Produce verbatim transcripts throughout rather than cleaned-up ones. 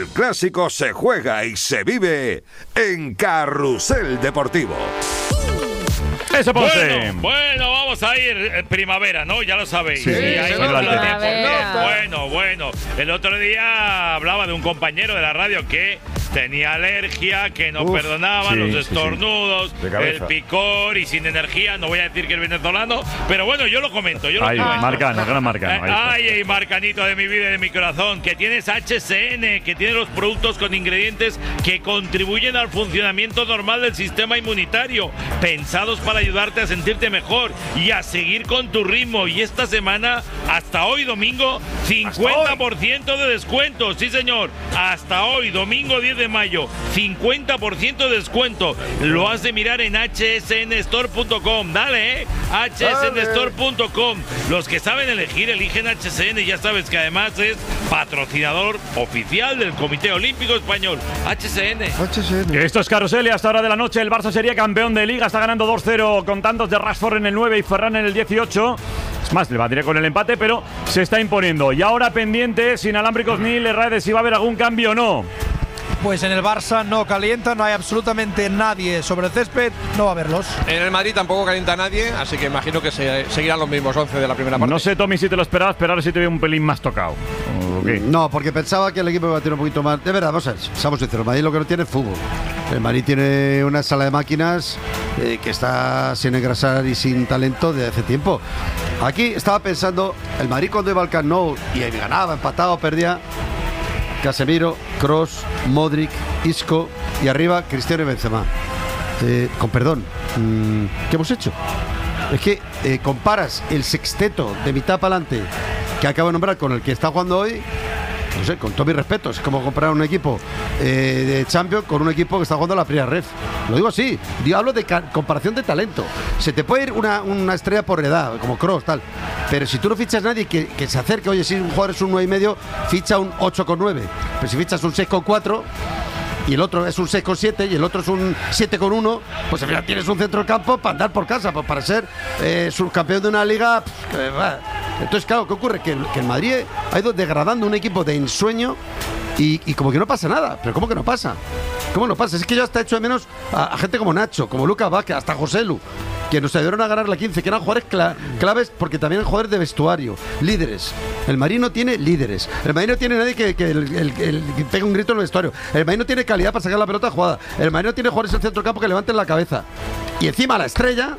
El clásico se juega y se vive en Carrusel Deportivo. Eso, bueno, bueno, vamos a ir eh, primavera, ¿no? Ya lo sabéis. Sí, sí, ahí sí, va sí, la sí. bueno, bueno. El otro día hablaba de un compañero de la radio que tenía alergia, que no Uf, perdonaba sí, los sí, estornudos, sí. el picor y sin energía. No voy a decir que es venezolano, pero bueno, yo lo comento. Yo lo Ahí, comento. Marcano, gran Marcano. Eh, Ay, ay, Marcanito de mi vida y de mi corazón, que tienes H C N, que tiene los productos con ingredientes que contribuyen al funcionamiento normal del sistema inmunitario, pensados para ayudarte a sentirte mejor y a seguir con tu ritmo. Y esta semana, hasta hoy domingo, cincuenta por ciento de descuento. Sí, señor, hasta hoy, domingo diez de mayo, cincuenta por ciento de descuento. Lo has de mirar en H S N store punto com. Dale, eh, H S N store punto com. Los que saben elegir, eligen H S N. Ya sabes que además es patrocinador oficial del Comité Olímpico Español. H S N. H S N. Esto es Carrusel y hasta hora de la noche el Barça sería campeón de Liga. Está ganando dos cero con tantos de Rashford en el nueve y Ferran en el dieciocho. Es más, le batiré con el empate, pero se está imponiendo. Y ahora pendiente, sin alámbricos ni redes, si va a haber algún cambio o no. Pues en el Barça no calienta, no hay absolutamente nadie sobre el césped, no va a haberlos. En el Madrid tampoco calienta nadie, así que imagino que se, seguirán los mismos once de la primera parte. No sé, Tommy, si te lo esperabas, pero ahora sí te veo un pelín más tocado. Okay. No, porque pensaba que el equipo iba a tener un poquito más. De verdad, vamos a ver, seamos sinceros, el Madrid lo que no tiene es fútbol. El Madrid tiene una sala de máquinas eh, que está sin engrasar y sin talento desde hace tiempo. Aquí estaba pensando, el Madrid cuando iba al Camp Nou y ganaba, empataba o perdía, Casemiro, Kroos, Modric, Isco y arriba Cristiano y Benzema. Eh, con perdón, mmm, ¿qué hemos hecho? Es que eh, comparas el sexteto de mitad para adelante que acabo de nombrar con el que está jugando hoy. No sé, con todo mi respeto, es como comparar un equipo eh, de Champions con un equipo que está jugando la primera ref. Lo digo así, yo hablo de comparación de talento. Se te puede ir una, una estrella por edad, como Kroos, tal. Pero si tú no fichas a nadie que, que se acerque, oye, si un jugador es un nueve y medio, ficha un ocho con nueve. Pero si fichas un seis con cuatro y el otro es un seis con siete y el otro es un siete con uno, pues al final tienes un centro del campo para andar por casa, pues para ser eh, subcampeón de una liga. Pff, eh, va. Entonces, claro, ¿qué ocurre? Que el, que el Madrid ha ido degradando un equipo de ensueño y, y como que no pasa nada. ¿Pero cómo que no pasa? ¿Cómo no pasa? Es que yo hasta he hecho de menos a, a gente como Nacho, como Lucas Vázquez, hasta José Lu, que nos ayudaron a ganar la quince, que eran jugadores cla- claves porque también eran jugadores de vestuario, líderes. El Madrid no tiene líderes. El Madrid no tiene nadie que, que, el, el, el, que pegue un grito en el vestuario. El Madrid no tiene calidad para sacar la pelota jugada. El Madrid no tiene jugadores en el centro del campo que levanten la cabeza. Y encima la estrella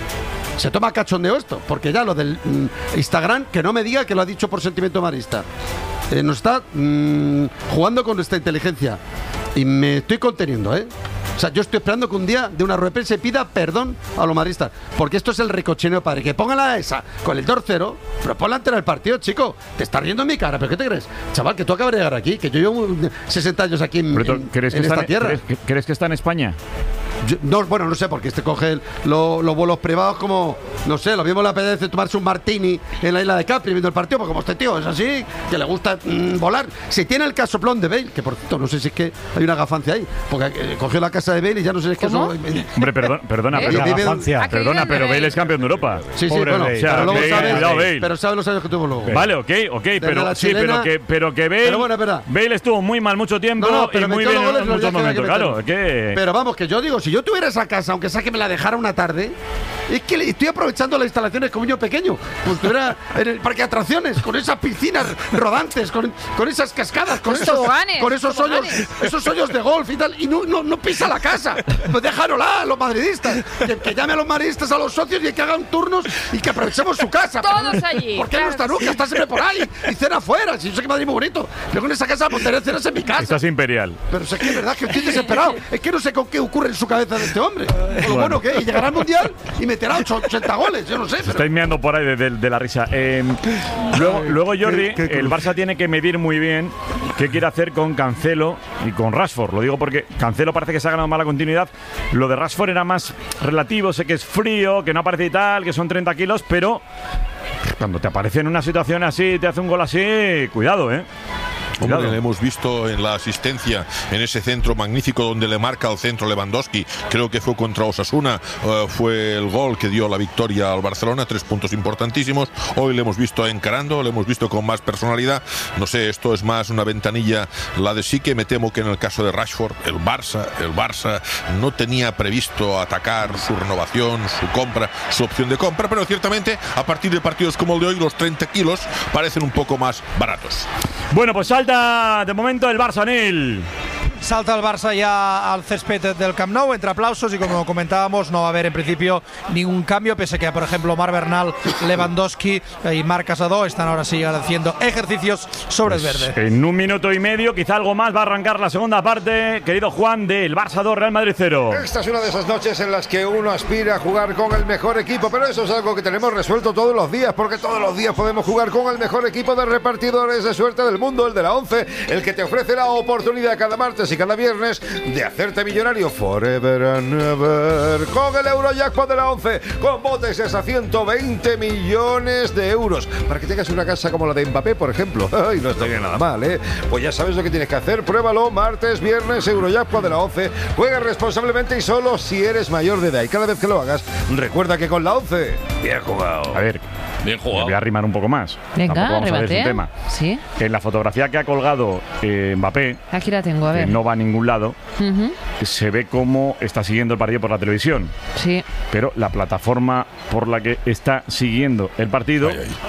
se toma cachondeo esto, porque ya lo del mm, Instagram, que no me diga que lo ha dicho por sentimiento marista. Eh, nos está mm, jugando con nuestra inteligencia. Y me estoy conteniendo, ¿eh? O sea, yo estoy esperando que un día de una rueda de prensa pida perdón a los madridistas, porque esto es el ricochineo padre. Que pongan a esa con el dos cero, pero ponla ante el partido, chico. Te estás riendo en mi cara, ¿pero qué te crees? Chaval, que tú acabas de llegar aquí, que yo llevo sesenta años aquí en, en, ¿crees en que esta está, tierra. ¿crees, ¿Crees que está en España? Yo, no, bueno, no sé, porque este coge el, lo, los vuelos privados como, no sé, lo mismo le apetece tomarse un martini en la isla de Capri viendo el partido, porque como este tío es así, que le gusta mmm, volar. Si tiene el casoplón de Bale, que por cierto, no sé si es que hay una gafancia ahí, porque eh, cogió la casa de Bale y ya no sé si es que eso... Hombre, perdón, perdona, ¿Eh? pero, Vive, perdona, pero Bale es campeón de Europa. Sí, sí, Pobre bueno, Bale. O sea, pero luego Bale, sabes, cuidado, Bale. pero sabes los años que tuvo luego. Vale, ok, ok, pero sí, pero que, pero que Bale, pero bueno, Bale estuvo muy mal mucho tiempo no, no, pero y muy bien goles, en muchos momentos, claro. Que... Pero vamos, que yo digo, si yo tuviera esa casa, aunque sea que me la dejara una tarde, es que le estoy aprovechando las instalaciones como niño pequeño. Pues estuviera en el parque de atracciones, con esas piscinas rodantes, con, con esas cascadas, con esos, toboganes, con esos hoyos, esos hoyos de golf y tal, y no, no, no pisa la casa. Pues déjanosla a los madridistas, que, que llame a los madridistas, a los socios y que hagan turnos y que aprovechemos su casa. Todos allí. ¿Por qué claro no está nunca? sí. Está siempre por ahí y cena afuera. Si yo sé que Madrid es muy bonito, pero con esa casa montaré cenas en mi casa. Estás imperial. Pero es que es verdad que estoy desesperado. Es que no sé con qué ocurre en su cabeza de este hombre. Con lo bueno que es, y llegará al Mundial y meterá ochenta goles, yo no sé. Pero... Estáis meando por ahí de, de, de la risa. Eh, luego, luego, Jordi, ¿Qué, qué el Barça tiene que medir muy bien qué quiere hacer con Cancelo y con Rashford. Lo digo porque Cancelo parece que se ha ganado mala continuidad. Lo de Rashford era más relativo, sé que es frío, que no aparece y tal, que son treinta kilos, pero cuando te aparece en una situación así, te hace un gol así, cuidado, ¿eh? Hombre, le hemos visto en la asistencia en ese centro magnífico donde le marca al centro Lewandowski, creo que fue contra Osasuna, uh, fue el gol que dio la victoria al Barcelona, tres puntos importantísimos. Hoy le hemos visto encarando, le hemos visto con más personalidad. No sé, esto es más una ventanilla, la de Sique. Me temo que en el caso de Rashford, el Barça, el Barça no tenía previsto atacar su renovación, su compra, su opción de compra, pero ciertamente a partir de partidos como el de hoy, los treinta kilos parecen un poco más baratos. Bueno, pues salta de momento el Barça, Nil. Salta el Barça ya al césped del Camp Nou, entre aplausos, y como comentábamos, no va a haber en principio ningún cambio, pese a que, por ejemplo, Marc Bernal, Lewandowski y Marc Casado están ahora sí haciendo ejercicios sobre el verde. En un minuto y medio, quizá algo más, va a arrancar la segunda parte, querido Juan, del Barça dos, Real Madrid cero. Esta es una de esas noches en las que uno aspira a jugar con el mejor equipo, pero eso es algo que tenemos resuelto todos los días, porque todos los días podemos jugar con el mejor equipo de repartidores de suerte del mundo, el de la ONCE, el que te ofrece la oportunidad cada martes y cada viernes de hacerte millonario forever and ever con el Eurojackpot de la ONCE, con botes de hasta ciento veinte millones de euros para que tengas una casa como la de Mbappé, por ejemplo. Ay, no estaría nada mal, ¿eh? Pues ya sabes lo que tienes que hacer, pruébalo martes, viernes, Eurojackpot de la ONCE. Juega responsablemente y solo si eres mayor de edad, y cada vez que lo hagas recuerda que con la ONCE, bien jugado. A ver, bien jugado. Voy a arrimar un poco más. Venga, arrebatea. tema. Sí. En la fotografía que ha colgado eh, Mbappé, aquí la tengo, a ver. Que no va a ningún lado, uh-huh. se ve cómo está siguiendo el partido por la televisión. Sí. Pero la plataforma por la que está siguiendo el partido ay, ay.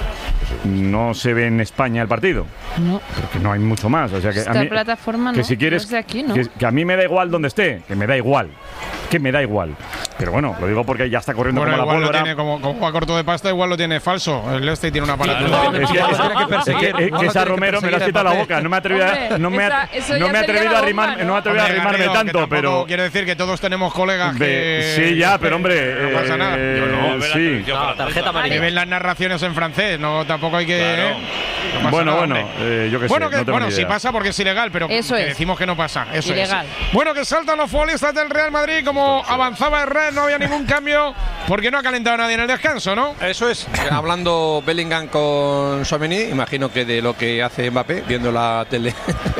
no se ve en España el partido. No. Porque no hay mucho más. O sea que Esta a mí, plataforma que no, si quieres, no es de aquí, ¿no? que, que a mí me da igual donde esté, que me da igual. Que me da igual. Pero bueno, lo digo porque ya está corriendo bueno, como la pólvora. Tiene, como, como juega corto de pasta, igual lo tiene falso. El este tiene una aparato. Claro, no, es que, es, es que, es que esa Romero me la has quitado la boca. No me he atrevido, Hombre, no me, esa, no me he atrevido a arrimar, bomba, ¿no? no me he atrevido Hombre, a arrimarme Garrido, tanto, pero quiero decir que todos tenemos colegas que sí, ya, pero hombre, no pasa nada. Eh, Yo no, sí. no, tarjeta amarilla. Que ven las narraciones en francés, no tampoco hay que claro. ¿eh? no bueno, nada, bueno, eh, yo qué bueno, sé, que, no tengo bueno, ni sí idea. pasa porque es ilegal, pero Eso que es. decimos que no pasa. Eso ilegal. Es. Bueno, que saltan los futbolistas del Real Madrid, como avanzaba Herrera, no había ningún cambio porque no ha calentado nadie en el descanso, ¿no? Eso es. Hablando Bellingham con Tchouaméni, imagino que de lo que hace Mbappé viendo la tele.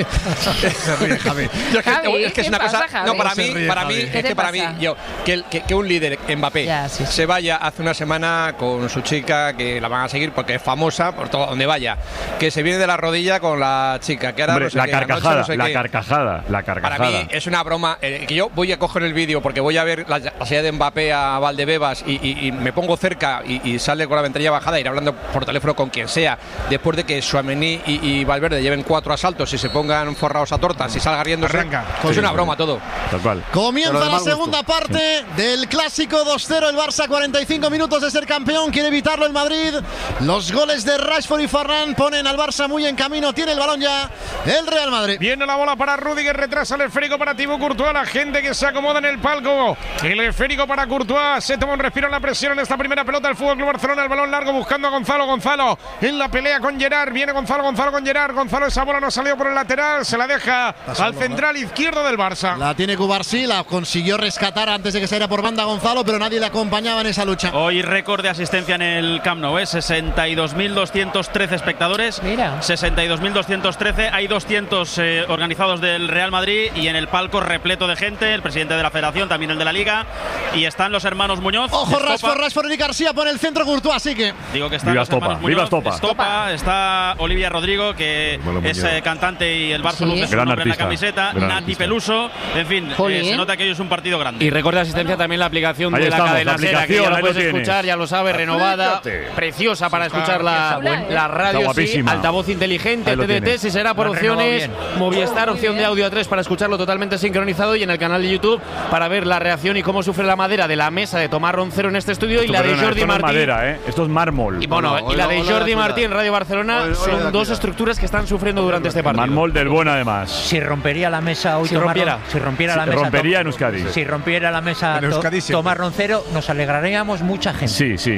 Se ríe, Javi. Yo es que, Javi, es que es ¿qué una pasa, cosa. Javi? No, para Se mí, ríe, para Javi. mí, ¿Qué es te que para mí, pasa? yo, que, el- que, que un líder, Mbappé, Ya, sí, sí. se vaya hace una semana con su chica, que la van a seguir porque es famosa por todo donde vaya, que se viene de la rodilla con la chica, que ahora Hombre, no sé la qué, anoche carcajada, no sé la qué. carcajada, la carcajada. Para mí es una broma, eh, que yo voy a coger el vídeo porque voy a ver la, la salida de Mbappé a Valdebebas y, y, y me pongo cerca y, y sale con la ventanilla bajada, ir hablando por teléfono con quien sea, después de que Tchouaméni y, y Valverde lleven cuatro asaltos y se pongan forrados a tortas y salga riéndose. Arranca. Es Sí, una sí. broma todo. Tal cual. Comienza Pero de la mal gusto. segunda parte del clásico dos cero. El Barça, cuarenta y cinco minutos de ser campeón. Quiere evitarlo el Madrid. Los goles de Rashford y Ferran ponen al Barça muy en camino. Tiene el balón ya el Real Madrid. Viene la bola para Rudiger, retrasa el esférico para Thibaut Courtois, la gente que se acomoda en el palco. El esférico para Courtois, se toma un respiro en la presión en esta primera pelota del Fútbol Club Barcelona, el balón largo buscando a Gonzalo, Gonzalo en la pelea con Gerard, viene Gonzalo, Gonzalo con Gerard, Gonzalo esa bola no salió por el lateral, se la deja al central izquierdo del Barça. La tiene Cubarsí, la consiguió rescatar antes de que saliera por banda Gonzalo, pero nadie le acompañaba en esa lucha. Hoy récord de asistencia en el Camp Nou, ¿eh? sesenta y dos mil doscientos trece espectadores. Mira. sesenta y dos mil doscientos trece, hay doscientos eh, organizados del Real Madrid y en el palco repleto de gente, el presidente de la Federación, también el de la Liga, y están los hermanos Muñoz. Ojo, Estopa. Rashford, Rashford y García pone el centro Courtois, así que Digo que están Viva los hermanos Estopa, Muñoz. viva Estopa. Estopa, está Olivia Rodrigo, que Bueno, es Muñoz. eh, cantante y el Barça Sí. luce su Gran nombre en la artista, camiseta, gran Nati artista. Peluso, en fin, eh, Jolín. se nota que hoy es un partido grande. Y recuerda asistencia también la aplicación Ahí de la estamos, cadena la Sera, que ya aplicación, lo ahí puedes lo tienes. escuchar, ya lo sabes, renovada, Aplícate. preciosa para Está escuchar la, chula, ¿eh? la Está radio, sí, guapísima. altavoz inteligente, Ahí lo T D T, tienes. si será por Lo han renovado opciones, bien. Movistar, Muy opción bien. de audio a tres para escucharlo totalmente sincronizado y en el canal de YouTube para ver la reacción y cómo sufre la madera de la mesa de Tomás Roncero en este estudio y Esto, la de perdona, Jordi esto no es Martín. madera, ¿eh? Esto es mármol. Y bueno, Bueno, y la hoy de no- hoy no Jordi da Martín, cuidado. Radio Barcelona, Hoy- hoy no son da dos cuidado. estructuras que están sufriendo durante este partido. Mármol del buen, además. Si rompería la mesa hoy Si Tomás rompiera. Ron- si rompiera la Si mesa rompería Tom- en Euskadi. Si rompiera la mesa En Euskadi To- siempre. Tomás Roncero, nos alegraríamos mucha gente. Sí, sí.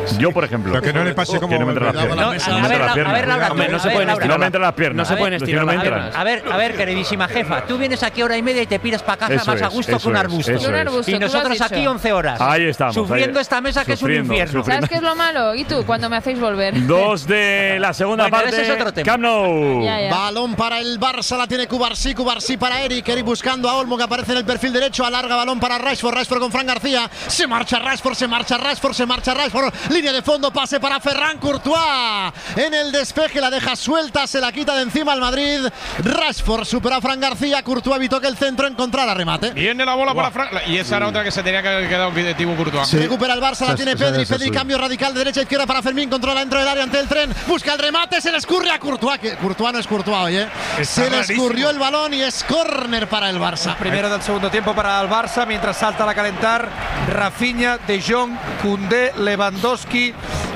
Yo, por ejemplo. Lo que no le pase como. Que no me entran las piernas. No, a ver, a ver, Laura, Hombre, no se a ver, pueden Laura. estirar. No me entran las piernas. No se pueden estirar no me las entran. piernas. A ver, a ver, queridísima jefa, tú vienes aquí hora y media y te piras para casa Eso más a es, gusto que eso un es, arbusto. eso Un arbusto, Y tú lo has nosotros dicho. aquí once horas. Ahí estamos. Sufriendo ahí- esta mesa que es un sufriendo, infierno. sufriendo. ¿Sabes qué es lo malo? ¿Y tú? Cuando me hacéis volver. Dos de la segunda Bueno, parte. ese es otro tema. Camp Nou. Ya, ya. Balón para el Barça, la tiene Cubarsí, Cubarsí para Eric, Eric buscando a Olmo que aparece en el perfil derecho, alarga balón para Rashford, Rashford con Fran García, se marcha Rashford, se marcha Rashford, se marcha Rashford, línea de fondo, pase para Ferran Courtois, en el despeje la deja suelta, se la quita de encima al Madrid, Rashford supera a Fran García, Courtois evitó que el centro encontrara remate. Viene la bola para Fran. Y esa era otra que se tenía que haber quedado de Thibaut Courtois. Sí. Recupera el Barça, la Esa- tiene esa Pedri, es la Pedri suya. cambio radical de derecha a izquierda para Fermín, controla dentro del área ante el tren, busca el remate, se le escurre a Courtois, que Courtois no es Courtois hoy, ¿eh? Está se le rarísimo. escurrió el balón y es córner para el Barça. Primero del segundo tiempo para el Barça, mientras saltan a calentar Rafinha, De Jong, Koundé, Lewandowski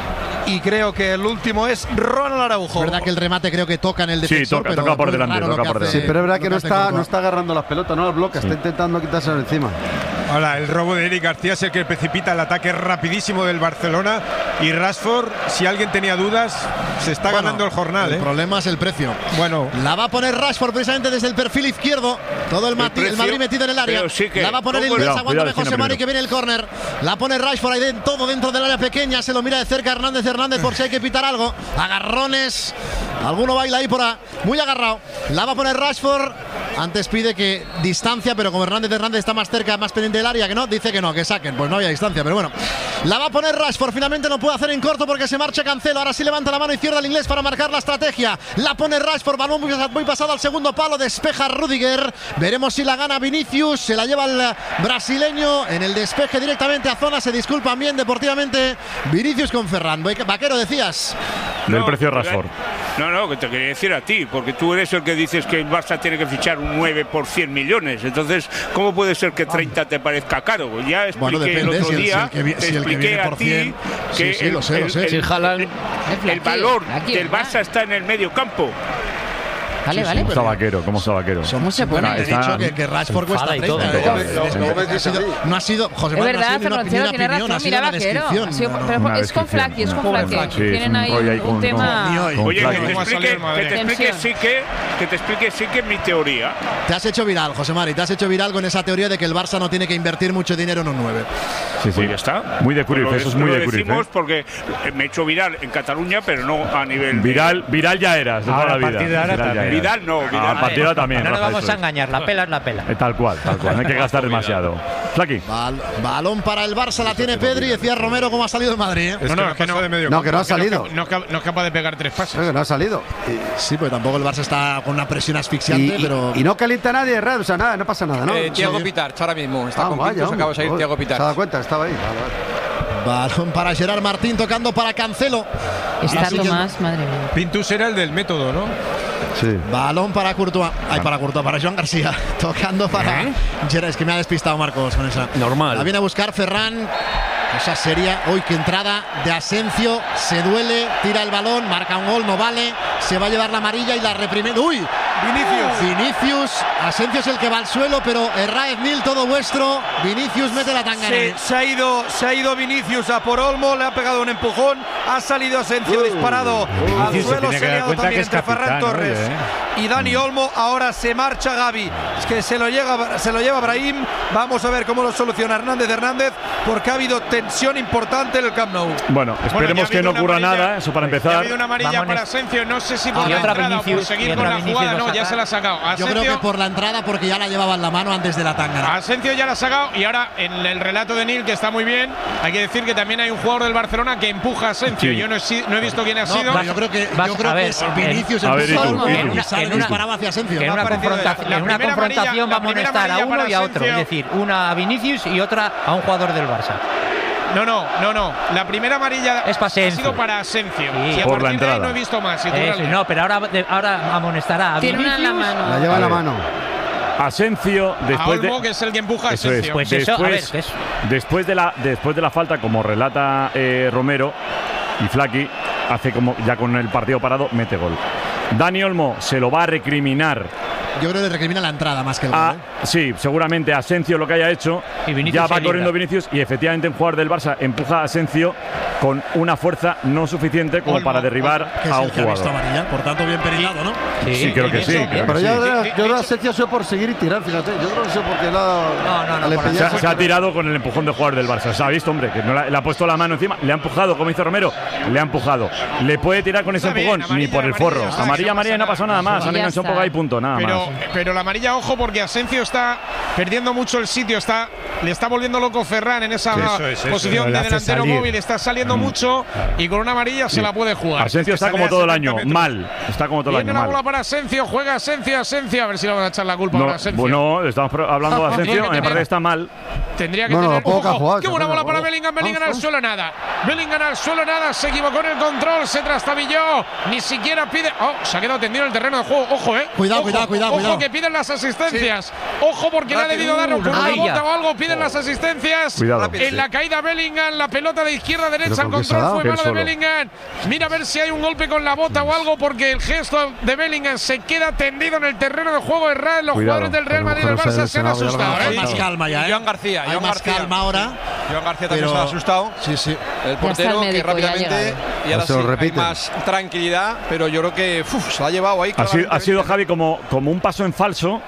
y creo que el último es Ronald Araujo. Es verdad que el remate creo que toca en el Sí, defensor, toca, pero toca por muy delante, raro lo toca que por hace- delante. Sí, pero es verdad que no lo que hace está, Courtois. no está agarrando las pelotas, no las bloquea, está intentando quitárselo de encima. Ahora, el robo de Eric García es el que precipita el ataque rapidísimo del Barcelona. Y Rashford, si alguien tenía dudas, se está Bueno, ganando el jornal. El ¿eh? problema es el precio. Bueno, La va a poner Rashford precisamente desde el perfil izquierdo. Todo el, Mati- el precio, Madrid metido en el área. pero sí que- la va a poner el Cuidado, inglés, aguántame cuidado, José Mari primero. que viene el córner. La pone Rashford ahí dentro, todo dentro del área pequeña. Se lo mira de cerca Hernández Hernández por si hay que pitar algo. Agarrones. Alguno baila ahí por ahí. Muy agarrado. La va a poner Rashford. Antes pide que distancia, pero como Hernández Hernández está más cerca, más pendiente del área, que no, dice que no, que saquen. Pues no había distancia, pero bueno. La va a poner Rashford, finalmente no puede hacer en corto porque se marcha Cancelo. Ahora sí levanta la mano izquierda el inglés para marcar la estrategia. La pone Rashford, balón muy, muy pasado al segundo palo, despeja Rudiger. Veremos si la gana Vinicius, se la lleva el brasileño en el despeje directamente a zona. Se disculpan bien deportivamente Vinicius con Ferran. Vaquero, decías. Del No, precio de Rashford. No, no, que te quería decir a ti, porque tú eres el que dices que el Barça tiene que fichar un nueve por cien millones. Entonces, ¿cómo puede ser que treinta te parezca caro? Ya expliqué Bueno, depende, el otro si el- día, si el que vi- te si el que expliqué viene a por ti cien, que sí, sí, el, lo sé, lo el- sé. el- Si Haaland- el- el Aquí, valor aquí, del ¿verdad? Barça está en el medio campo. Vale, vale. ¿Cómo está vaquero? ¿Cómo está vaquero? ¿Cómo se pone? Bueno, he Está- dicho que, que Rashford cuesta enfada y treinta. todo. ¿eh? Lo- No, lo no, ves ha sido- así. no ha sido, José Es Manuel, no ha verdad, sido ni una, Ferran ni Cero una tiene opinión, razón. ha sido Mira, una vaquero. descripción. Ha sido- No, no, pero Una es con descripción, Flaky, es con una- Flaky. Sí, es Tienen un ahí rollo ahí un, con- un tema. Ni hoy. con Oye, que Flaky. te ¿Cómo ha salido explique, el Madrid? que te explique Tensión. sí que, que te explique sí que mi teoría. Te has hecho viral, José Mari, te has hecho viral con esa teoría de que el Barça no tiene que invertir mucho dinero en un nueve. Sí, sí. Pues ya está. Muy de Cruyff, Lo- eso es muy lo de Cruyff. decimos ¿eh? porque me he hecho viral en Cataluña, pero no a nivel de- Viral, viral ya eras, de toda Ahora, la a vida. partir de ahora Viral ya también. eras. Vidal no, Vidal. Ah, a partir de ahora también. No nos Rafa, vamos eso a es. engañar, la pela es la pela. Eh, Tal cual, tal cual. No hay que gastar demasiado. Flaky. Bal- balón para el Barça, la tiene Pedri. Decía Romero cómo ha salido el Madrid. ¿eh? Es no, que no, no es que no, No, que no ha salido. No, es cap- no es capaz de pegar tres pases. Creo que no ha salido. Sí, pues tampoco el Barça está con una presión Y, asfixiante, y- pero. y no calienta nadie, Red, o sea, nada, no pasa nada, ¿no? Eh, Thiago Sí. Pitarch ahora mismo. Está Ah, con vaya, Pintus, hombre. acaba de salir Joder, Thiago ¿Se ha Pitarch. dado cuenta? Estaba ahí. Vale, vale. Balón para Gerard Martín, tocando para Cancelo. Está Así que- Tomás, madre mía. Pintus era el del método, ¿no? Sí. Balón para Courtois. Ay, para Courtois, para Joan García. Tocando para Gerard. Es que me ha despistado Marcos con esa. Normal. La viene a buscar Ferran. Cosa seria. Hoy que entrada de Asencio. Se duele, tira el balón, marca un gol, no vale. Se va a llevar la amarilla y la reprime. ¡Uy! Vinicius. Vinicius. Asencio es el que va al suelo, pero Herráez Nil, todo vuestro. Vinicius mete la tangana. Se, se ha ido, se ha ido Vinicius a por Olmo, le ha pegado un empujón, ha salido Asencio disparado al Vinicius se suelo, tiene se que ha dar liado cuenta también que es entre Ferran capitán, Torres oye, ¿eh? y Dani Olmo. Ahora se marcha Gavi, es que se lo, llega, se lo lleva Brahim. Vamos a ver cómo lo soluciona Hernández Hernández, porque ha habido tensión importante en el Camp Nou. Bueno, esperemos ya ha que no habido una ocurra amarilla. nada, eso para Ya ha empezar. habido una amarilla Vamos, para Nes- Asencio, no sé si por Y la otra entrada o por Vinicius, seguir y con otra la Vinicius jugada, lo no, ya saca. se la ha sacado. Yo Asencio, creo que por la entrada, porque ya la llevaba en la mano antes de la tangana. Asencio ya la ha sacado y ahora en el relato de Nil, que está muy bien, hay que decir que también hay un jugador del Barcelona que empuja a Asencio. Sí. Yo no he, si- no he visto quién ha No, sido. pero yo creo que, vas- yo creo a que ver, es en- Vinicius a ver, el ¿y tú? empujón ¿Y y tú? sale En una- disparado hacia Asencio. Que en Me ha una, parecido confronta- la en una primera confrontación amarilla- va a la primera amonestar a amarilla uno para y a otro. Es Asencio. decir, una a Vinicius y otra a un jugador del Barça. No, no, no, no. La primera amarilla Es para ha Asencio. sido para Asencio. Sí. Y a Por la partir de ahí entrada. no he visto más. Si tú Eso, la- no, pero ahora, de- ahora amonestará a Tiene una en la Vinicius. mano. La lleva en la A ver. mano. Asencio, a después Olmo, de. que es el que empuja a Eso es, Asencio. Pues eso, a ver, después, que es- después, de la, después de la falta, como relata eh, Romero y Flaky, hace como ya con el partido parado, mete gol. Dani Olmo se lo va a recriminar. Yo creo que le recrimina la entrada más que el gol. A, ¿eh? sí, seguramente a Asencio lo que haya hecho. Y Vinicius Ya se va libra. corriendo Vinicius y efectivamente un jugador del Barça empuja a Asencio con una fuerza no suficiente como para derribar Que es a el un que ha visto jugador. amarilla, por tanto bien perilado, ¿no? Sí, creo que sí. creo Pero que yo, sí. yo, yo la esencia ha sido por seguir y tirar, fíjate. Yo creo que eso porque la, No, no, no, al por Se ha, empeñarse- se ha tirado con el empujón de jugador del Barça. Se ha visto, hombre, que no le, le ha puesto la mano encima, le ha empujado, como dice Romero, le ha empujado. ¿Le puede tirar con ese Está bien, empujón? Ni amarilla, por el amarilla, forro. ya está, Amarilla, no amarilla, y no pasa pasó nada nada. más. Han Ya enganchado un está. poco ahí, punto, nada Pero, más. pero la amarilla, ojo, porque Asencio está perdiendo mucho el sitio, está, le está volviendo loco Ferran en esa Sí, eso es, eso posición es, le de hace delantero salir. móvil, está saliendo mucho y con una amarilla se la puede jugar. Asensio está Se como le todo el hace año, setenta metros. mal. Está como todo el Viene año, la bola mal. para Asencio, juega Asencio, Asencio, a ver si le van a echar la culpa No, ahora a Asencio. bueno, estamos pro- hablando de Ah, Asensio, tiene que me parece tener- que está mal. Tendría que No, no, tener. poco que ha ¡Ojo! jugado, ¡Qué se buena juega, bola para ojo. Bellingham! Bellingham Ah, al ah. suelo, nada. Bellingham al suelo, nada. Se equivocó en el control, se trastabilló. Ni siquiera pide. ¡Oh! Se ha quedado tendido en el terreno de juego. ¡Ojo, eh! Cuidado, Ojo, cuidado, cuidado, Ojo cuidado. que piden las asistencias. Ojo porque le ha debido dar con una Ay, ya. bota o algo. Piden las asistencias. Cuidado. En la caída Bellingham, la pelota de izquierda a derecha. El ¿Pero por qué se ha control dado? fue Él malo de solo. Bellingham. Mira a ver si hay un golpe con la bota o algo porque el gesto de Bellingham se queda tendido en el terreno de juego. Errar. Los Cuidado. jugadores del Real Madrid y Pero del mujer Barça se se han ha lesionado, asustado. ya lo Hay ¿eh? más calma ya, ¿eh? Joan García, Hay Joan más García. calma ahora. Joan García también Pero- se ha asustado. Sí, sí. El Ya está portero el que médico, ya ha rápidamente llegado. y ahora Se sí lo hay repite. más tranquilidad, pero yo creo que uf, se la ha llevado ahí. Ha sido, ha claramente. sido Javi como, como un paso en falso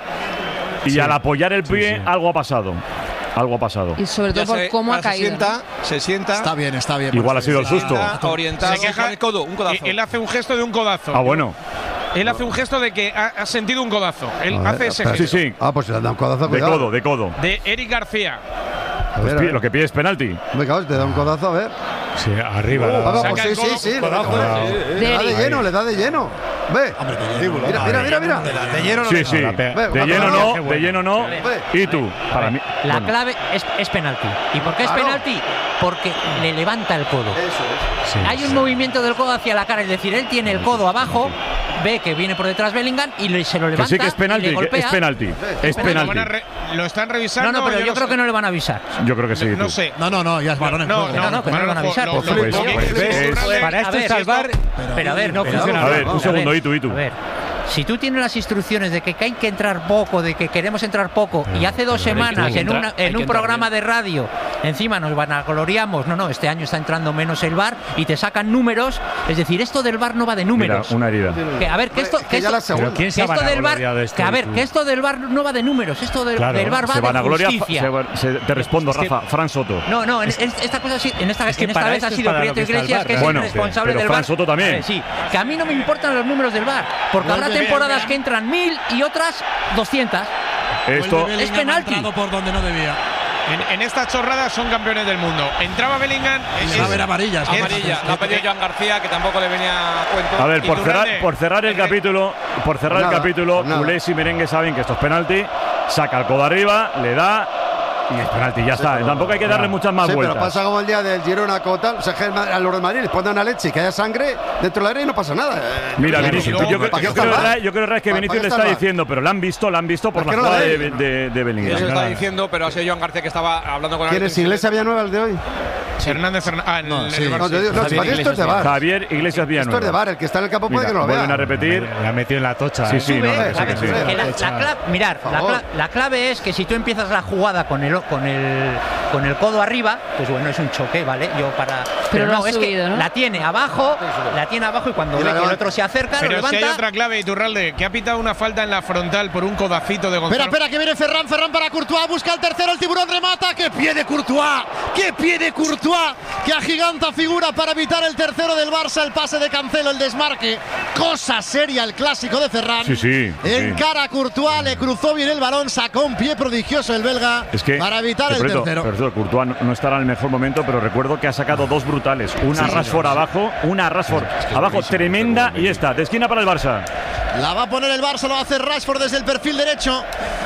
y al apoyar el pie algo ha pasado. Algo ha pasado. Y sobre todo Ya por se- cómo ha ahora caído. Se sienta, se sienta. Está bien, está bien. Igual ha sido el susto. Está orientado Se queja- con el codo, un codazo. Él hace un gesto de un codazo. Ah, bueno. Él hace un gesto de que ha, ha sentido un codazo. Él A ver, hace ese espera. gesto. Sí, sí. Ah, pues si le han dado un codazo, De cuidado. codo, de codo. De Eric García. A Pues ver, a pi- ver. lo que pide es penalti. Venga, te da un codazo, a ver. Sí, arriba. la- Ah, Saca pues el sí, codo. sí, sí. Le da, Codazo. le da de Eric. lleno, le da de lleno. Ve. Mira, mira, mira, mira. De lleno no Sí, le- sí. la pe- De Ve, lleno bueno, no, qué de bueno. lleno no. Ve. ¿Y tú? Para mí. La bueno. clave es, es penalti. ¿Y por qué es Claro. penalti? Porque le levanta el codo. Eso es. Sí, Hay un sí. movimiento del codo hacia la cara, es decir, él tiene el codo abajo, ve que viene por detrás Bellingham y le- se lo Que levanta. sí que es y penalti, le que golpea. es penalti. Es Lo, penalti. van a re- lo están revisando. No, no, pero yo, creo sé. que no le van a avisar. Yo creo que sí. No tú. sé. No, no, no, ya es balón en No, juego. no, no, que no lo van a avisar. Lo- lo- Pues, lo- pues, lo- pues, lo- es- lo- Para esto A ver, está el VAR. Pero a ver, no pero- funciona. A ver, un a segundo, ver, y tú, y tú. A ver, si tú tienes las instrucciones de que hay que entrar poco, de que queremos entrar poco, y hace dos pero hay que- semanas hay que en, entrar- una- hay en que un entrar programa de radio, encima nos vanagloriamos, no, no, este año está entrando menos el VAR y te sacan números, es decir, esto del VAR no va de Mira, números. una herida. Que, a ver, que esto, Que que ya esto- la segunda. Pero ¿quién se que ha esto del VAR, vanagloriado de esto? que a ver, que esto del VAR no va de números, esto del, Claro, del VAR va Se de van a gloria. justicia. te respondo, Es que- Rafa. Fran Soto. No, no, en, en- esta cosa sí, en esta, Es que en esta para vez ha esto es sido para lo Prieto que está el Iglesias, VAR, que es Bueno, el responsable pero del Fran VAR. Soto también. Eh, sí, que a mí no me importan los números del VAR, porque Vuelve habrá temporadas Bellingham. que entran mil y otras doscientas. Esto. Vuelve Bellingham, es penalti. ha entrado por donde no debía. En, en estas chorradas son campeones del mundo. Entraba Bellingham. Le va a ver amarillas. Amarilla, la ha pedido Joan García, que tampoco le venía a cuento. A ver, por Iturralde. cerrar, por cerrar el capítulo, por cerrar Nada, el capítulo, nada. Culés y Merengue saben que esto es penalti. Saca el codo arriba, le da y es penalti, ya está. pero- Tampoco hay que darle muchas más Sí, vueltas. pero pasa como el día del Girona como tal. O sea, que a los de Madrid les ponen una leche y que haya sangre dentro del área y no pasa nada. Eh, Mira, claro, Vinicius, luego, yo, creo- ¿para qué yo está creo, el VAR? Ray- yo creo Ray, que ¿Para- Vinicius para le qué está está el VAR? diciendo, pero la han visto, la han visto por ¿Por la qué no la jugada de, ven? de, de Bellingham. Eso está diciendo, pero ha sido Joan García que estaba hablando con ¿Quién es Iglesia Villanueva el de hoy? Hernández Fernández. Ah, en No, el- sí. el Barça. No, yo digo, no, Javier para mí esto es de Iglesias VAR. Javier Iglesias Villanueva. Esto es de VAR. El que está en el campo puede Mira, que no lo vuelven vea. a repetir. Le ha metido en la tocha. Sí, ¿eh? sí, no, Sube, que a sí, ver, que sí. que la, Echa. la clave, mirar, Por la, favor. cla- la clave es que si tú empiezas la jugada con el con el con el codo arriba, pues bueno, es un choque, ¿vale? Yo para Pero lo ha es subido, que ¿no? la tiene abajo, la tiene abajo y cuando Y ve la que el levanta. otro se acerca, lo Pero si levanta. hay otra clave, Iturralde, que ha pitado una falta en la frontal por un codacito de Gonzalo. Espera, espera, que viene Ferran, Ferran para Courtois, busca el tercero, el tiburón remata, ¡qué pie de Courtois! ¡Qué pie de Courtois! ¡Que agiganta figura para evitar el tercero del Barça, el pase de Cancelo, el desmarque! Cosa seria el clásico de Ferran. Sí, sí, En sí. cara a Courtois, le cruzó bien el balón, sacó un pie prodigioso el belga Es que, para evitar que, el por cierto, tercero. por cierto, Courtois no, no estará en el mejor momento, pero recuerdo que ha sacado dos brutales. Una Sí, Rashford abajo, una Rashford abajo, tremenda, y esta, de esquina para el Barça. La va a poner el Barça, lo va a hacer Rashford desde el perfil derecho.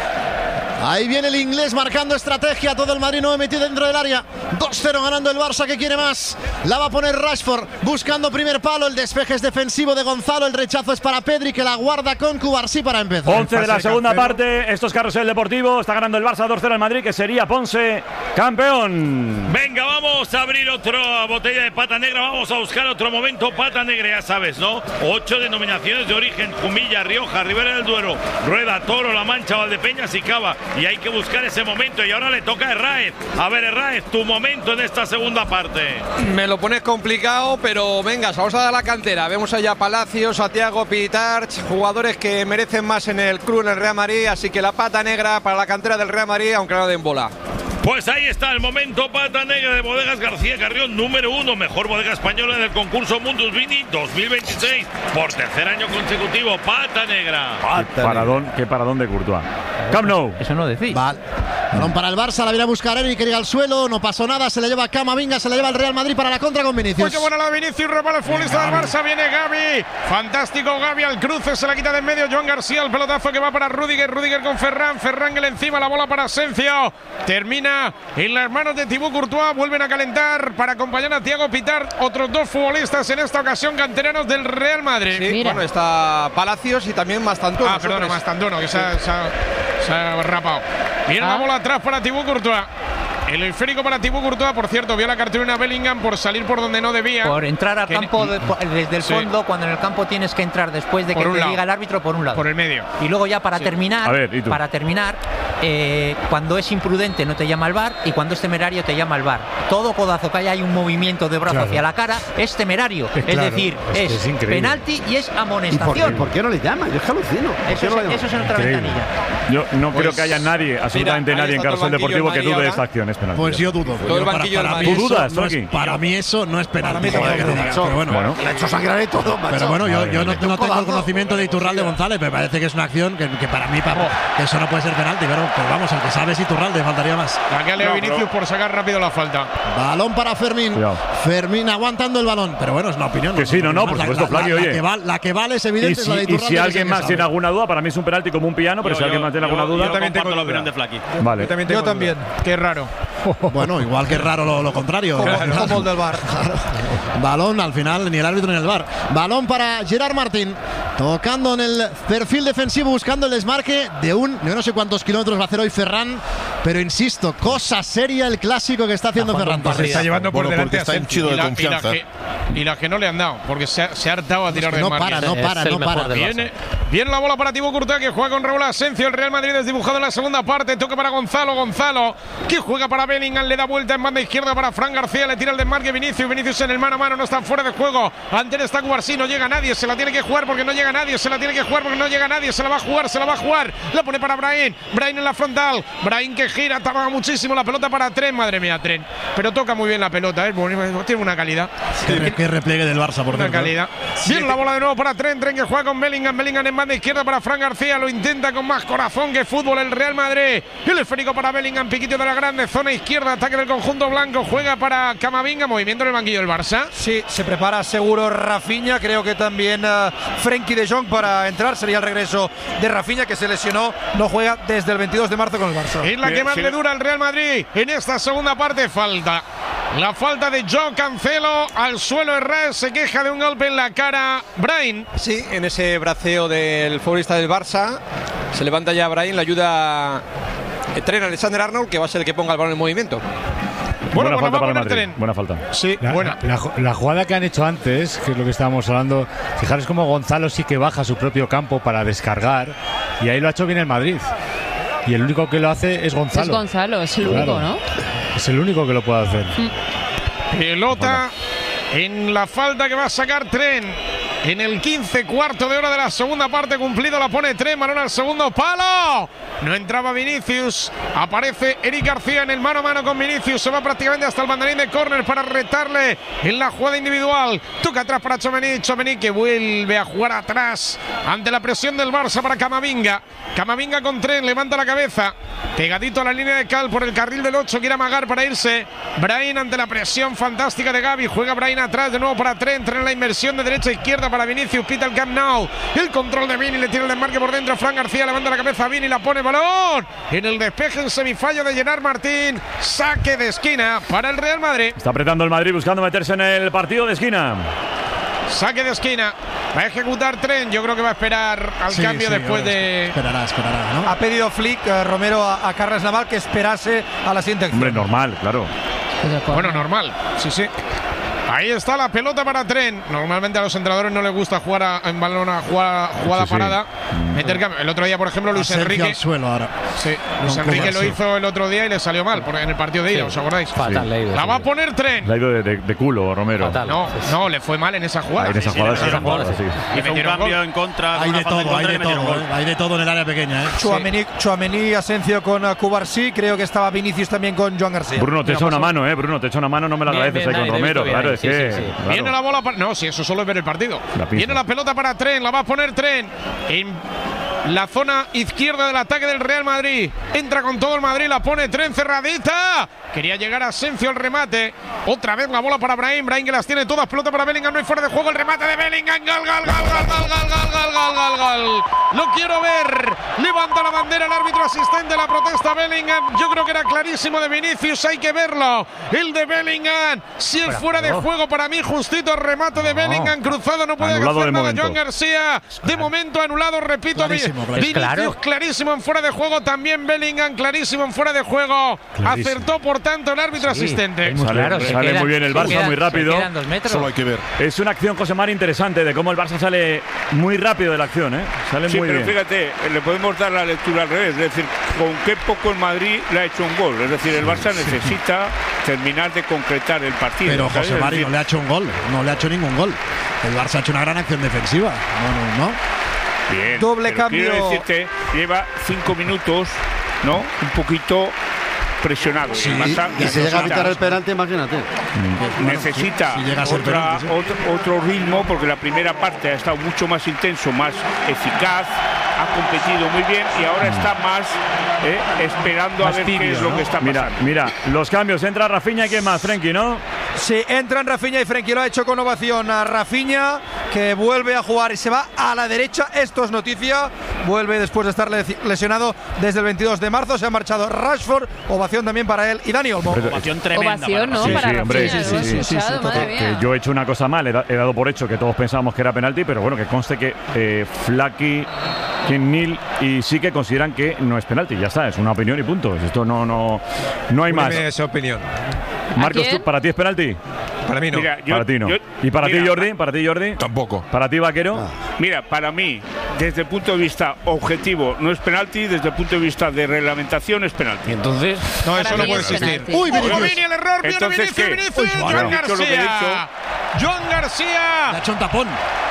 Ahí viene el inglés marcando estrategia. Todo el Madrid no metido dentro del área. dos cero ganando el Barça, que quiere más. La va a poner Rashford buscando primer palo. El despeje es defensivo de Gonzalo. El rechazo es para Pedri, que la guarda con Cubarsí para empezar. once de la segunda parte. Esto es Carrusel Deportivo. Está ganando el Barça dos cero al Madrid, que sería Ponce campeón. Venga, vamos a abrir otra botella de pata negra. Vamos a buscar otro momento pata negra, ya sabes, ¿no? Ocho denominaciones de origen: Jumilla, Rioja, Ribera del Duero, Rueda, Toro, La Mancha, Valdepeñas y Cava. y hay que buscar ese momento. Y ahora le toca a Herráez. A ver, Herráez, tu momento en esta segunda parte. Me lo pones complicado, pero venga, vamos a dar la cantera. Vemos allá a Palacios, a Thiago Pitarch, jugadores que merecen más en el club, en el Real Madrid. Así que la pata negra para la cantera del Real Madrid, aunque no den bola. Pues ahí está el momento pata negra de Bodegas García Carrión, número uno, mejor bodega española en el concurso Mundus Vini dos mil veintiséis, por tercer año consecutivo, pata negra. Qué paradón, qué paradón de Courtois. Camp Nou. Eso no decís. Vale. Balón para el Barça, la viene a buscar Eric, que llega al suelo, no pasó nada, se le lleva Camavinga, se le lleva el Real Madrid para la contra con Vinicius. Pues qué buena la de Vinicius, repara el futbolista del Barça, viene Gavi, fantástico Gavi al cruce, se la quita de en medio Joan García, el pelotazo que va para Rüdiger, Rüdiger con Ferran, Ferran que le encima, la bola para Asensio, termina en las manos de Thibaut Courtois, vuelven a calentar para acompañar a Thiago Pitart, otros dos futbolistas en esta ocasión canteranos del Real Madrid. Sí, bueno, está Palacios y también Mastantuono. Ah, perdona, Mastantuono, que se ha, se ha, se ha rapado. Viene ah. la bola atrás para Thibaut Courtois. El esférico para Thibaut Courtois, por cierto, vio la cartulina Bellingham por salir por donde no debía. Por entrar al que campo de, desde el sí. fondo, cuando en el campo tienes que entrar después de por que te lado. diga el árbitro por un lado. Por el medio. Y luego ya para sí. terminar, A ver, ¿y tú? para terminar, eh, cuando es imprudente no te llama el V A R y cuando es temerario te llama el V A R. Todo codazo que haya hay un movimiento de brazo claro. hacia la cara es temerario. Es, es claro, decir, es, es, es penalti y es ¿Y por, amonestación. qué, por qué no le llaman? Yo es que alucino. Eso, no es, eso es en otra Increíble. ventanilla. Yo no Pues, creo que haya nadie, absolutamente mira, nadie en Carrusel Deportivo que dude de esta acción. Es penalti. Pues yo dudo. Todo el Para- banquillo para del mí Madrid. eso ¿Tú dudas, no es- Toki? Para mí eso no es penalti. Para mí Joder, que tampoco, te diga, macho. pero bueno. Bueno. Le ha hecho sangrar y todo, macho. Pero bueno, yo, yo no, Vale, no tengo el codazo. conocimiento de Iturralde González, me parece que es una acción que, que para mí para, que eso no puede ser penalti, pero, pero vamos, el que sabe es Iturralde, faltaría más. La que ha leído No, Vinicius pero- por sacar rápido la falta. Balón para Fermín. Cuidado. Fermín aguantando el balón, pero bueno, es la opinión. Que sí, no, no, por La- supuesto, la, Flaqui, la, oye. La que, va- la que vale es Y evidente es si, la de y Iturralde. si que alguien es el más que tiene sabe. alguna duda, para mí es un penalti como un piano, pero Yo- si alguien yo- más tiene alguna yo- duda. Yo también tengo la opinión de Flaqui. Vale. Yo también. Yo también. Qué raro. Bueno, igual que es raro lo, lo contrario. Como, como el del V A R. Balón al final, ni el árbitro ni el V A R. Balón para Gerard Martín. Tocando en el perfil defensivo, buscando el desmarque de un. Yo no sé cuántos kilómetros va a hacer hoy Ferran, pero insisto, cosa seria el clásico que está haciendo Está Ferran. jugando Se está llevando por Bueno, delante porque está a henchido de y la- confianza. Y la, que, y la que no le han dado, porque se ha, se ha hartado a tirar que de no margen. para, no Es para, el no mejor para. del Viene, viene la bola para Thibaut Courtois, que juega con Raúl Asensio. El Real Madrid desdibujado en la segunda parte. Toca para Gonzalo. Gonzalo, que juega para Bellingham. Le da vuelta en banda izquierda para Fran García. Le tira el desmarque Vinicius. Vinicius en el mano a mano. No está fuera de juego. Ante él está Cubarsí. No llega nadie. Se la tiene que jugar porque no llega nadie. Se la tiene que jugar porque no llega nadie. Se la va a jugar. Se la va a jugar. La pone para Brahim. Brahim en la frontal. Brahim que gira. Tarda muchísimo la pelota para Tren. Madre mía, Tren. Pero toca muy bien la pelota. ¿eh? Tiene una calidad. Qué, qué repliegue del Barça, por Una cierto. calidad. Viene la bola de nuevo para Tren. Tren que juega con Bellingham. Bellingham en banda izquierda para Fran García. Lo intenta con más corazón que fútbol el Real Madrid. El esférico para Bellingham. Piquito de la grande. Zona izquierda. Ataque del conjunto blanco. Juega para Camavinga. Movimiento en el banquillo del Barça. Sí, se prepara seguro Rafinha. Creo que también uh, Frenkie de Jong para entrar. Sería el regreso de Rafinha, que se lesionó. No juega desde el veintidós de marzo con el Barça. Es la que más le dura al Real Madrid. En esta segunda parte falta. La falta de Joe Cancelo. Al suelo Herrera. Se queja de un golpe en la cara. Brahim. Sí, en ese braceo del futbolista del Barça. Se levanta ya Brahim, le ayuda Trent Alexander-Arnold, que va a ser el que ponga el balón en movimiento. Bueno, Buena pues falta la va a para el poner Madrid. Tren. Buena falta. Sí, La, buena. la- la- la jugada que han hecho antes, que es lo que estábamos hablando, fijaros cómo Gonzalo sí que baja a su propio campo para descargar, y ahí lo ha hecho bien el Madrid. Y el único que lo hace es Gonzalo. Es Gonzalo, es el Claro. único, ¿no? Es el único que lo puede hacer. Pelota en la falta que va a sacar Tren. En el quince, cuarto de hora de la segunda parte cumplido, la pone Tren, balón al segundo palo. No entraba Vinicius. Aparece Eric García en el mano a mano con Vinicius. Se va prácticamente hasta el banderín de córner para retarle en la jugada individual. Toca atrás para Tchouaméni. Tchouaméni que vuelve a jugar atrás ante la presión del Barça para Camavinga. Camavinga con Tren, levanta la cabeza. Pegadito a la línea de cal por el carril del ocho. Quiere amagar para irse. Brahim ante la presión fantástica de Gavi. Juega Brahim atrás de nuevo para Tren. Tren la inversión de derecha a izquierda para Vinicius. Pita el Camp Nou. El control de Vini. Le tira el desmarque por dentro. Fran García levanta la cabeza. Vini la pone balón. En el despeje en semifallo de Gerard Martín. Saque de esquina para el Real Madrid. Está apretando el Madrid buscando meterse en el partido de esquina. Saque de esquina. Va a ejecutar Tren. Yo creo que va a esperar al Sí, cambio sí, después ahora de. Esperará, esperará, ¿no? Ha pedido Flick, eh, Romero, a, a Carles Naval que esperase a la siguiente acción. Hombre, normal, claro. Bueno, normal. Sí, sí. Ahí está la pelota para Tren. Normalmente a los entrenadores no les gusta jugar a, en balón a jugada, jugada Sí, sí. parada. Meter cambio. El otro día, por ejemplo, Luis Asencio Enrique. al suelo ahora. Sí, Luis Con Enrique lo Kovacic. hizo el otro día y le salió mal por- en el partido de ida, Sí. ¿os acordáis? Fatal, le ha ido, La sí. va a poner Tren. Le ha ido de, de- de culo, Romero. Fatal. No, no, le fue mal en esa jugada. Ahí en esa Sí, sí, jugada, le sí, metieron jugada, gol. sí. Y Hizo un metieron cambio gol. en contra, Hay una de falta en todo, hay contra y de le metieron todo, gol. ¿eh? Hay de todo en el área pequeña, ¿eh? Tchouaméni, Tchouaméni, Asencio con uh, Cubarsí, creo que estaba Vinicius también con Joan García. Bruno, te Mira, echa una pasó. mano, ¿eh? Bruno, te echa una mano, no me la Bien, agradeces bien, ahí con Dani, te he Romero. visto bien Claro, ahí, es sí, que. sí, sí. claro. Viene la bola para. No, si eso solo es ver el partido. La pista. Viene la pelota para Tren, la va a poner Tren. En la zona izquierda del ataque del Real Madrid. Entra con todo el Madrid, la pone Tren cerradita. Quería llegar a Asencio el remate. Otra vez la bola para Brahim. Brahim que las tiene todas. Pelota para Bellingham. No hay fuera de juego. El remate de Bellingham. Gol, gol, gol, gol, gol, gol, gol, gol, gol, gol, gol. Lo quiero ver. Levanta la bandera el árbitro asistente. La protesta Bellingham. Yo creo que era clarísimo de Vinicius. Hay que verlo. El de Bellingham. Si es fuera de juego para mí, justito el remate de Bellingham. Cruzado. No puede Anulado hacer de nada momento. Joan García. De momento anulado. Repito. Clarísimo, Vi- clarísimo. Vinicius Claro. clarísimo en fuera de juego. También Bellingham clarísimo en fuera de juego. Clarísimo. Acertó por tanto el árbitro Sí, asistente. es muy Sale- claro, se sale quedan- muy bien el se Barça, quedan- muy rápido. se quedan dos metros. Solo hay que ver. Es una acción, José Mari, interesante de cómo el Barça sale muy rápido de la acción, ¿eh? Sale Sí, muy pero bien. fíjate, le podemos dar la lectura al revés, es decir, con qué poco el Madrid le ha hecho un gol, es decir, el Barça necesita terminar de concretar el partido. Pero ¿sabes? José Es Mari decir, no le ha hecho un gol, no le ha hecho ningún gol. El Barça ha hecho una gran acción defensiva. No, no, no. bien, Doble pero cambio. Quiero decirte, lleva cinco minutos, ¿no? Un poquito presionado. Sí, El Barça y se llega a necesita- pitar el penalti, imagínate. necesita si llega a ser otra- penalti, sí. otro, otro ritmo porque la primera parte ha estado mucho más intenso, más eficaz, ha competido muy bien y ahora está más eh, esperando Más a ver tibio, qué es lo ¿no? que está Mira, pasando. mira, los cambios. Entra Rafinha y quién más, Frenkie, ¿no? Sí, entran Rafinha y Frenkie, lo ha hecho con ovación a Rafinha, que vuelve a jugar y se va a la derecha. Esto es noticia. Vuelve después de estar lesi- lesionado desde el veintidós de marzo. Se ha marchado Rashford. Ovación también para él y Dani Olmo. Ovación tremenda. Ovación, ¿no? Sí, para sí, hombre, Rafinha, sí, lo he sí, sí, escuchado, sí, madre total. mía. Que yo he hecho una cosa mal, he, da- he dado por hecho que todos pensábamos que era penalti, pero bueno, que conste que eh, Flaky, Nil y sí que consideran que no es penalti. Ya está, es una opinión y punto. Esto no, no, no hay más. Dime esa opinión. Marcos, quién? ¿tú- ¿para ti es penalti? Para mí no. Mira, yo- para ti no. yo- ¿Y para mira, ti, Jordi? ¿Para ti, Jordi? Tampoco. ¿Para ti, Vaquero? Mira, para mí, desde el punto de vista objetivo, no es penalti, desde el punto de vista de reglamentación es penalti. Entonces, No, eso Para no mí puede es existir. penalti. Uy, Ojo, Vinicius. Vini, el error, viene Entonces, Vinicius, ¿qué? Vinicius, Uy, Joan bueno, dicho lo que he García. Joan Le ha García hecho un tapón.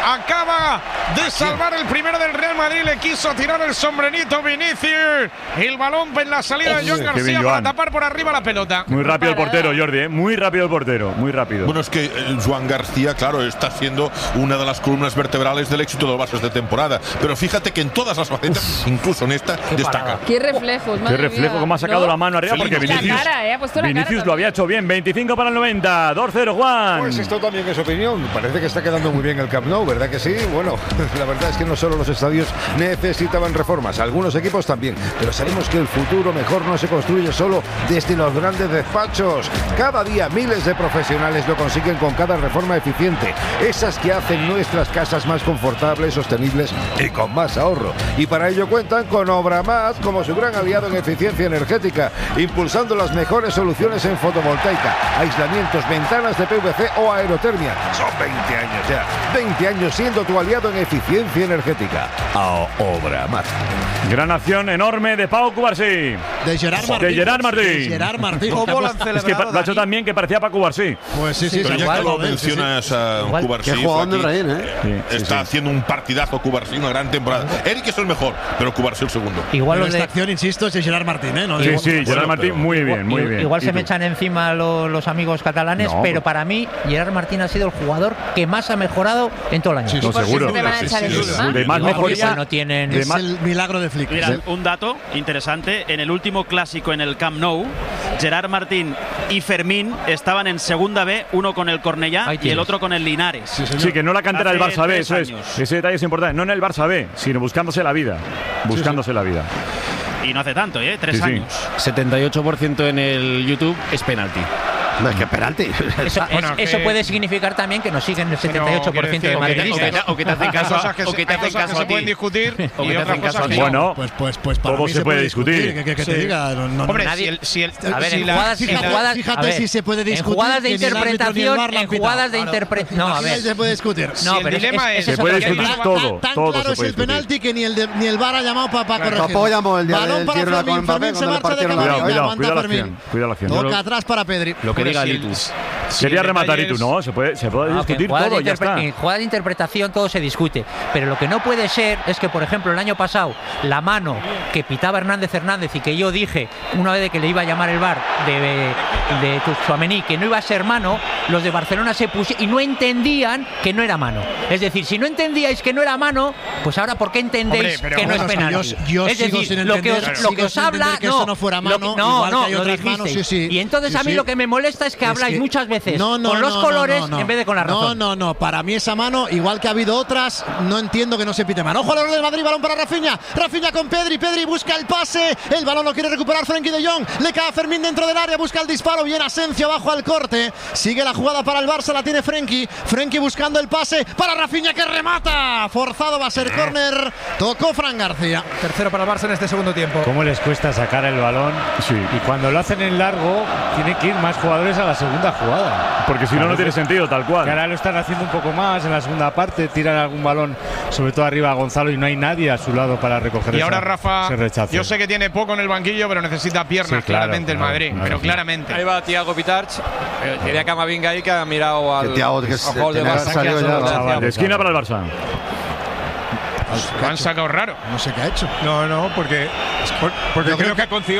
acaba de salvar el primero del Real Madrid. Le quiso tirar el sombrerito Vinicius. El balón en la salida de Joan Qué García bien, para Joan. tapar por arriba la pelota. Muy rápido el parada. portero, Jordi, ¿eh? Muy rápido el portero, muy rápido. Bueno, es que eh, Joan García, claro, está siendo una de las columnas vertebrales del éxito del Barça de temporada. Pero fíjate que en todas las facetas, incluso en esta, destaca. Qué reflejos, Qué madre reflejo, mía. cómo ha sacado ¿No? la mano arriba, porque La Vinicius, cara, eh, ha puesto la cara Vinicius lo también. había hecho bien. veinticinco para el noventa, dos cero, Juan. Pues esto también es opinión. Parece que está quedando muy bien el Camp Nou, ¿verdad que sí? Bueno, la verdad es que no solo los estadios necesitaban reformas, algunos equipos también. Pero sabemos que el futuro mejor no se construye solo desde los grandes despachos. Cada día miles de profesionales lo consiguen con cada reforma eficiente. Esas que hacen nuestras casas más confortables, sostenibles y con más ahorro. Y para ello cuentan con Obramat como su gran aliado en eficiencia energética, impulsando las mejores soluciones en fotovoltaica, aislamientos, ventanas de P V C o aerotermia. Son veinte años ya. veinte años siendo tu aliado en eficiencia energética. A Obramat. Gran acción enorme de Pau Cubarsí. De Gerard Martín. De Gerard Martín. De Gerard Martín. ¿Cómo lo han Es que celebrado, lo ha hecho Dani? también que parecía para Cubarsí. Pues sí, sí, Pero se ya igual, que lo sí, sí. mencionas a Igual. Cubarsí, Qué jugador de Joaquín, Reín, ¿eh? Sí, sí, está sí. haciendo un partidazo Cubarsí, una gran temporada. Eric es el mejor, pero Cubarsí el segundo. Igual Pero los esta de, acción, insisto, es de Gerard Martín, ¿eh? No de- Sí, sí, Bueno, Gerard Martín, pero- muy bien, muy i- bien. igual ¿Y se me tú? echan encima lo- los amigos catalanes, No, pero pues- para mí Gerard Martín ha sido el jugador que más ha mejorado en todo el año. Sí, No, ¿Por qué seguro. se te van a Sí, echar sí, encima? De más No, porque mejoría. no tienen. de Es más- el milagro de Flick. Mira, un dato interesante. En el último clásico en el Camp Nou, Gerard Martín y Fermín estaban en segunda B, uno con el Cornellá Ahí y el tienes. otro con el Linares. Sí, que no la cantera del Hace Barça B, tres eso es. años. Ese detalle es importante. No en el Barça B, sino buscándose la vida. Buscándose la vida. Y no hace tanto, ¿eh? Tres Sí, sí. años. setenta y ocho por ciento en el YouTube es penalti. No es que penalti. Eso, Bueno, es- eso que- puede significar también que nos siguen el setenta y ocho por ciento de quiero decir, madridistas. O que te hacen Hay caso a- cosas que o se- que te hay hacen cosas que caso se a ti. pueden discutir O que y te otras hacen caso cosas a que ti. no. Bueno, Pues, pues, pues para todo mí se puede discutir. Que, que- que te Sí. diga. No, no, Hombre, nadie- si el, si el, A ver, si en la- jugadas, si en la- jugadas, fíjate a ver, si se puede en discutir jugadas de que ni el árbitro ni el interpretación, VAR la han en pitado. jugadas de Claro. interpretación, no, a Imagina ver. si se puede discutir. Si No, el pero es- dilema es- es- es Se puede eso, porque- discutir Tan- todo, tan todo claro se es puede el discutir. penalti que ni el, de- ni el VAR ha llamado para corregir. Apoyamos el día Balón del para tiro Fermín, con Mbappé Fermín se cuando le marcha de partieron la Camavinga, Cuidado, cuidado, aguanta cuidado la Fermín. acción. Cuidado la acción. Toca atrás para Pedri. Lo que Pero diga si el- Litus. si Quería el rematar y detalle tú es- no, se puede, se puede No, que discutir en jugadas todo, de ya interpre- está. En jugadas de interpretación todo se discute, pero lo que no puede ser es que, por ejemplo, el año pasado, la mano que pitaba Hernández Hernández y que yo dije una vez que le iba a llamar el VAR de, de Tchouaméni, que no iba a ser mano, los de Barcelona se pusieron y no entendían que no era mano. Es decir, si no entendíais que no era mano, pues ahora ¿por qué entendéis Hombre, pero que no bueno, es penalti? yo- yo es sigo decir, sin lo que os, entender- lo sigo que os sin habla, entender que no, eso no fuera lo que- mano, no, igual no, que hay lo otras dijisteis. manos, sí, sí. Y entonces Sí, a mí sí. lo que me molesta es que Es habláis que- muchas veces No, no, con los no, colores no, no. en vez de con la razón. No, no, no. Para mí esa mano, igual que ha habido otras, no entiendo que no se pite mano. Ojo al error del Madrid, balón para Rafinha. Rafinha con Pedri. Pedri busca el pase. El balón lo quiere recuperar Frenkie de Jong. Le cae a Fermín dentro del área. Busca el disparo. Bien Asensio abajo al corte. Sigue la jugada para el Barça. La tiene Frenkie. Frenkie buscando el pase para Rafinha que remata. Forzado va a ser córner. Tocó Fran García. Tercero para el Barça en este segundo tiempo. ¿Cómo les cuesta sacar el balón? Sí. Y cuando lo hacen en largo, tienen que ir más jugadores a la segunda jugada. Porque si no, no tiene sentido, tal Que cual. ahora lo están haciendo un poco más en la segunda parte, tiran algún balón, sobre todo arriba a Gonzalo, y no hay nadie a su lado para recoger Y esa- ahora Rafa, ese rechazo. yo sé que tiene poco en el banquillo, pero necesita piernas, Sí, claro, claramente el claro, Madrid, claro, pero sí. claramente. Ahí va Thiago Pitarch. Eh, Quería Camavinga ahí que ha mirado al. Que Thiago, que se- al jugador de tenía que Barça, haber salido que ha ya, solo- chaval. De esquina para el Barça. Lo han sacado raro. No sé qué ha hecho. No, no, porque, por- porque Yo creo creo que ha conseguido